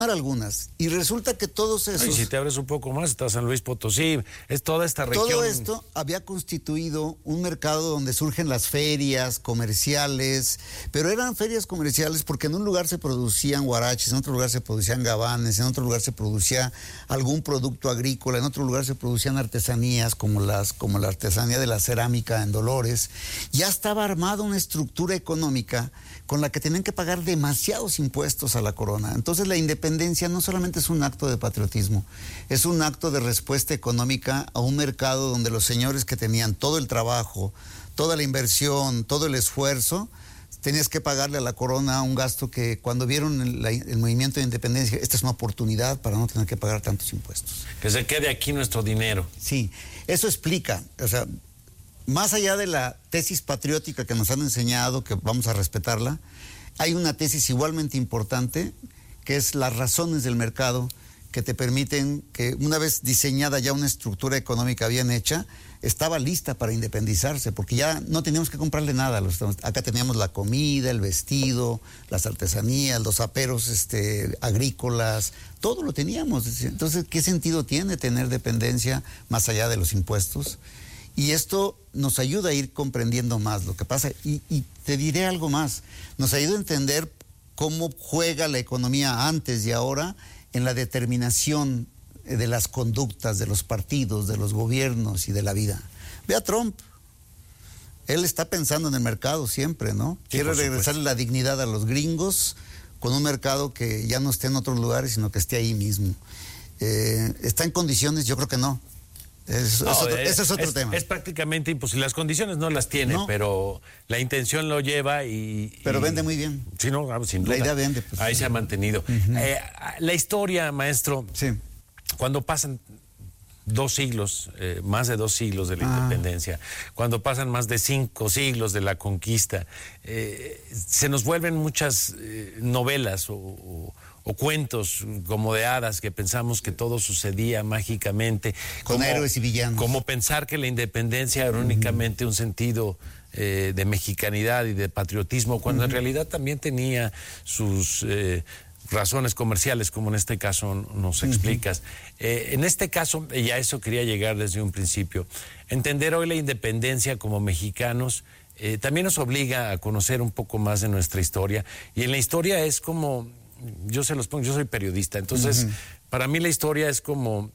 algunas. Y resulta que todos esos... Y si te abres un poco más, está San Luis Potosí, es toda esta región. Todo esto había constituido un mercado donde surgen las ferias comerciales, pero eran ferias comerciales porque en un lugar se producían huaraches, en otro lugar se producían gabanes, en otro lugar se producía algún producto agrícola, en otro lugar se producían artesanías como la artesanía de la cerámica en Dolores. Ya estaba armada una estructura económica con la que tenían que pagar demasiados impuestos a la corona. Entonces la independencia no solamente es un acto de patriotismo, es un acto de respuesta económica a un mercado donde los señores que tenían todo el trabajo, toda la inversión, todo el esfuerzo, tenías que pagarle a la corona un gasto que cuando vieron el movimiento de independencia, esta es una oportunidad para no tener que pagar tantos impuestos. Que se quede aquí nuestro dinero. Sí, eso explica, o sea, más allá de la tesis patriótica que nos han enseñado, que vamos a respetarla, hay una tesis igualmente importante, que es las razones del mercado que te permiten que, una vez diseñada ya una estructura económica bien hecha, estaba lista para independizarse, porque ya no teníamos que comprarle nada. Acá teníamos la comida, el vestido, las artesanías, los aperos agrícolas, todo lo teníamos. Entonces, ¿qué sentido tiene tener dependencia más allá de los impuestos? Y esto nos ayuda a ir comprendiendo más lo que pasa. Y te diré algo más. Nos ayuda a entender cómo juega la economía antes y ahora en la determinación de las conductas de los partidos, de los gobiernos y de la vida. Ve a Trump. Él está pensando en el mercado siempre, ¿no? Sí, quiere regresarle la dignidad a los gringos con un mercado que ya no esté en otros lugares, sino que esté ahí mismo. ¿Está en condiciones? Yo creo que no. Ese es otro tema. Es prácticamente imposible. Las condiciones no las tiene, no, pero la intención lo lleva Pero vende muy bien. Sí, no, sin duda. La idea vende. Pues, ahí se ha mantenido. La historia, maestro, sí, cuando pasan 2 siglos, más de 2 siglos de la independencia, cuando pasan más de 5 siglos de la conquista, se nos vuelven muchas novelas o cuentos como de hadas, que pensamos que todo sucedía mágicamente. Con héroes y villanos. Como pensar que la independencia era únicamente un sentido de mexicanidad y de patriotismo, cuando en realidad también tenía sus razones comerciales, como en este caso nos explicas. En este caso, y a eso quería llegar desde un principio, entender hoy la independencia como mexicanos también nos obliga a conocer un poco más de nuestra historia, y en la historia es como... Yo se los pongo, yo soy periodista, entonces para mí la historia es como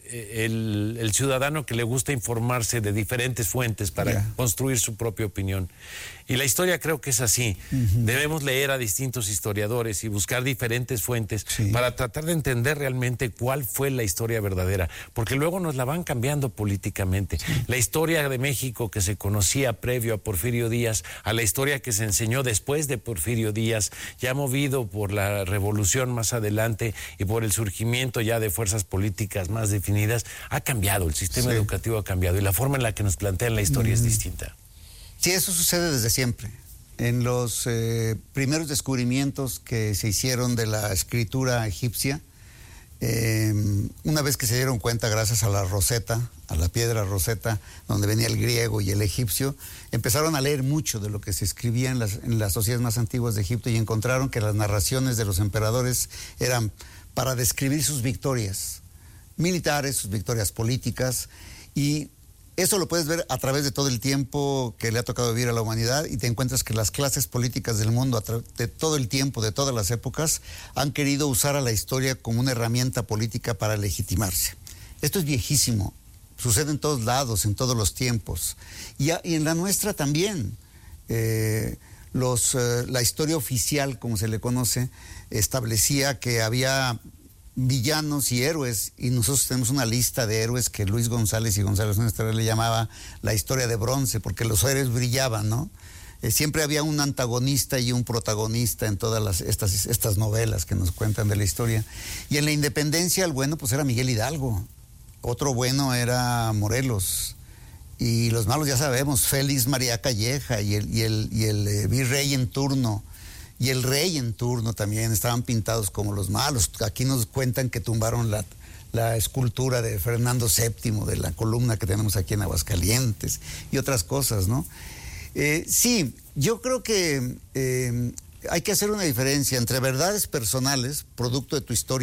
el ciudadano que le gusta informarse de diferentes fuentes para construir su propia opinión. Y la historia creo que es así. Debemos leer a distintos historiadores y buscar diferentes fuentes para tratar de entender realmente cuál fue la historia verdadera, porque luego nos la van cambiando políticamente. La historia de México que se conocía previo a Porfirio Díaz, a la historia que se enseñó después de Porfirio Díaz, ya movido por la revolución más adelante y por el surgimiento ya de fuerzas políticas más definidas, ha cambiado. El sistema educativo ha cambiado y la forma en la que nos plantean la historia es distinta. Sí, eso sucede desde siempre. En los primeros descubrimientos que se hicieron de la escritura egipcia, una vez que se dieron cuenta, gracias a la Roseta, a la piedra Roseta, donde venía el griego y el egipcio, empezaron a leer mucho de lo que se escribía en las sociedades más antiguas de Egipto y encontraron que las narraciones de los emperadores eran para describir sus victorias militares, sus victorias políticas, y eso lo puedes ver a través de todo el tiempo que le ha tocado vivir a la humanidad, y te encuentras que las clases políticas del mundo, de todo el tiempo, de todas las épocas, han querido usar a la historia como una herramienta política para legitimarse. Esto es viejísimo, sucede en todos lados, en todos los tiempos. Y en la nuestra también. La historia oficial, como se le conoce, establecía que había villanos y héroes, y nosotros tenemos una lista de héroes que Luis González y González Nuestra le llamaba la historia de bronce, porque los héroes brillaban, ¿no? Siempre había un antagonista y un protagonista en todas estas novelas que nos cuentan de la historia. Y en la independencia, el bueno pues era Miguel Hidalgo, otro bueno era Morelos, y los malos ya sabemos, Félix María Calleja y el virrey en turno. Y el rey en turno también estaban pintados como los malos. Aquí nos cuentan que tumbaron la escultura de Fernando VII, de la columna que tenemos aquí en Aguascalientes, y otras cosas, ¿no? Sí, yo creo que hay que hacer una diferencia entre verdades personales, producto de tu historia